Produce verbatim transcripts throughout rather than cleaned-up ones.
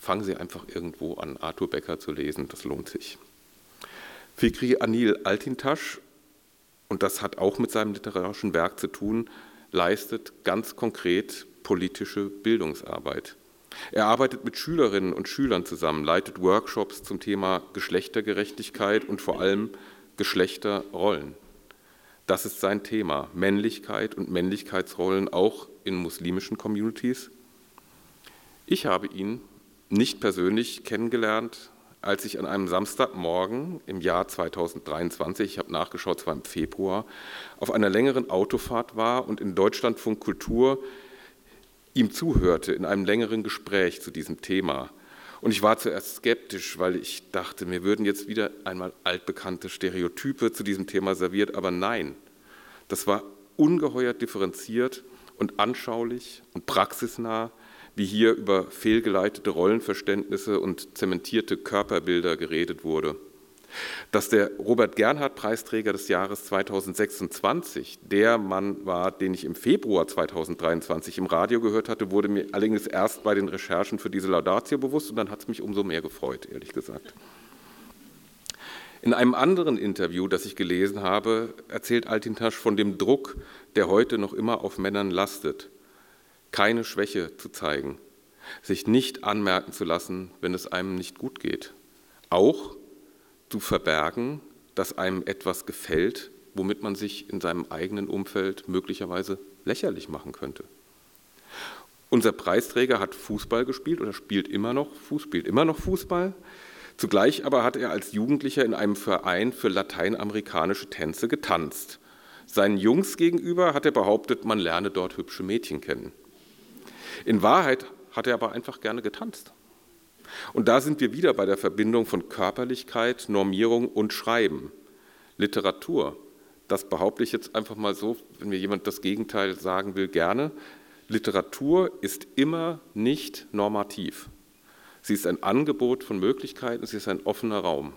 fangen Sie einfach irgendwo an, Arthur Becker zu lesen, das lohnt sich. Fikri Anil Altintasch, und das hat auch mit seinem literarischen Werk zu tun, leistet ganz konkret politische Bildungsarbeit. Er arbeitet mit Schülerinnen und Schülern zusammen, leitet Workshops zum Thema Geschlechtergerechtigkeit und vor allem Geschlechterrollen. Das ist sein Thema, Männlichkeit und Männlichkeitsrollen auch in muslimischen Communities. Ich habe ihn nicht persönlich kennengelernt, als ich an einem Samstagmorgen im Jahr zweitausenddreiundzwanzig, ich habe nachgeschaut, es war im Februar, auf einer längeren Autofahrt war und in Deutschlandfunk Kultur ihm zuhörte in einem längeren Gespräch zu diesem Thema. Und ich war zuerst skeptisch, weil ich dachte, mir würden jetzt wieder einmal altbekannte Stereotype zu diesem Thema serviert, aber nein, das war ungeheuer differenziert und anschaulich und praxisnah, wie hier über fehlgeleitete Rollenverständnisse und zementierte Körperbilder geredet wurde. Dass der Robert-Gernhardt-Preisträger des Jahres zweitausendsechsundzwanzig der Mann war, den ich im Februar zweitausenddreiundzwanzig im Radio gehört hatte, wurde mir allerdings erst bei den Recherchen für diese Laudatio bewusst und dann hat es mich umso mehr gefreut, ehrlich gesagt. In einem anderen Interview, das ich gelesen habe, erzählt Altintasch von dem Druck, der heute noch immer auf Männern lastet, keine Schwäche zu zeigen, sich nicht anmerken zu lassen, wenn es einem nicht gut geht, auch zu verbergen, dass einem etwas gefällt, womit man sich in seinem eigenen Umfeld möglicherweise lächerlich machen könnte. Unser Preisträger hat Fußball gespielt oder spielt immer noch, spielt immer noch Fußball. Zugleich aber hat er als Jugendlicher in einem Verein für lateinamerikanische Tänze getanzt. Seinen Jungs gegenüber hat er behauptet, man lerne dort hübsche Mädchen kennen. In Wahrheit hat er aber einfach gerne getanzt. Und da sind wir wieder bei der Verbindung von Körperlichkeit, Normierung und Schreiben. Literatur, das behaupte ich jetzt einfach mal so, wenn mir jemand das Gegenteil sagen will, gerne. Literatur ist immer nicht normativ. Sie ist ein Angebot von Möglichkeiten, sie ist ein offener Raum.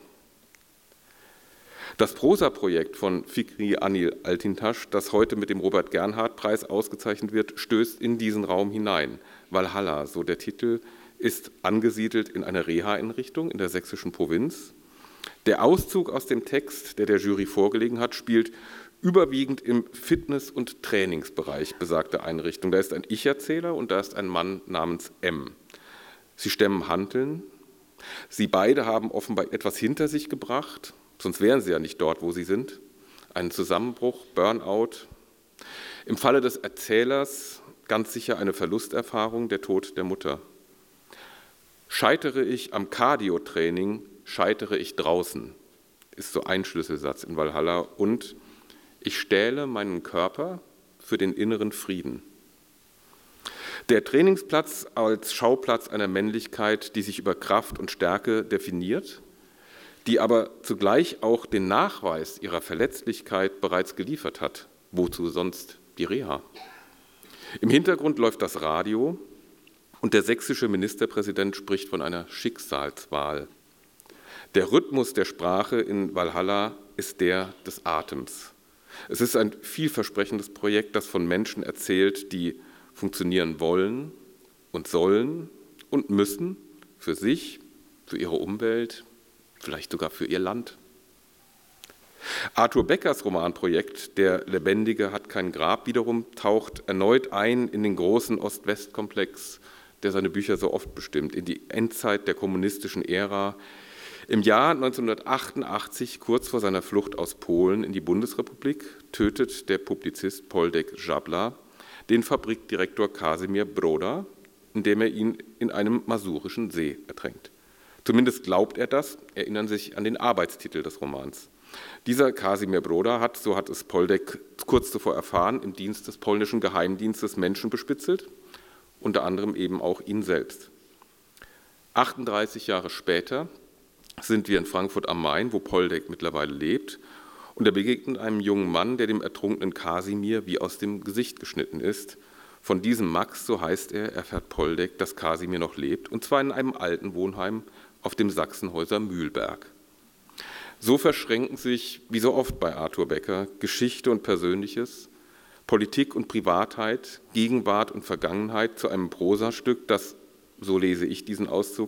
Das Prosa-Projekt von Fikri Anil Altintasch, das heute mit dem Robert-Gernhardt-Preis ausgezeichnet wird, stößt in diesen Raum hinein. Walhalla, so der Titel, ist angesiedelt in einer Reha-Einrichtung in der sächsischen Provinz. Der Auszug aus dem Text, der der Jury vorgelegen hat, spielt überwiegend im Fitness- und Trainingsbereich besagter Einrichtung. Da ist ein Ich-Erzähler und da ist ein Mann namens M. Sie stemmen Hanteln. Sie beide haben offenbar etwas hinter sich gebracht, sonst wären sie ja nicht dort, wo sie sind. Einen Zusammenbruch, Burnout. Im Falle des Erzählers ganz sicher eine Verlusterfahrung, der Tod der Mutter. Scheitere ich am Cardio-Training, scheitere ich draußen, ist so ein Schlüsselsatz in Walhalla. Und ich stähle meinen Körper für den inneren Frieden. Der Trainingsplatz als Schauplatz einer Männlichkeit, die sich über Kraft und Stärke definiert, die aber zugleich auch den Nachweis ihrer Verletzlichkeit bereits geliefert hat. Wozu sonst die Reha? Im Hintergrund läuft das Radio und der sächsische Ministerpräsident spricht von einer Schicksalswahl. Der Rhythmus der Sprache in Walhalla ist der des Atems. Es ist ein vielversprechendes Projekt, das von Menschen erzählt, die funktionieren wollen und sollen und müssen für sich, für ihre Umwelt, vielleicht sogar für ihr Land. Arthur Beckers Romanprojekt Der Lebendige hat kein Grab wiederum taucht erneut ein in den großen Ost-West-Komplex, der seine Bücher so oft bestimmt, in die Endzeit der kommunistischen Ära. Im Jahr neunzehnhundertachtundachtzig, kurz vor seiner Flucht aus Polen in die Bundesrepublik, tötet der Publizist Poldek Żabla den Fabrikdirektor Kasimir Broda, indem er ihn in einem masurischen See ertränkt. Zumindest glaubt er das, erinnern sich an den Arbeitstitel des Romans. Dieser Kasimir Broda hat, so hat es Poldek kurz zuvor erfahren, im Dienst des polnischen Geheimdienstes Menschen bespitzelt, unter anderem eben auch ihn selbst. achtunddreißig Jahre später sind wir in Frankfurt am Main, wo Poldek mittlerweile lebt, und er begegnet einem jungen Mann, der dem ertrunkenen Kasimir wie aus dem Gesicht geschnitten ist. Von diesem Max, so heißt er, erfährt Poldek, dass Kasimir noch lebt, und zwar in einem alten Wohnheim auf dem Sachsenhäuser Mühlberg. So verschränken sich, wie so oft bei Arthur Becker, Geschichte und Persönliches, Politik und Privatheit, Gegenwart und Vergangenheit zu einem Prosastück, das, so lese ich diesen Auszug,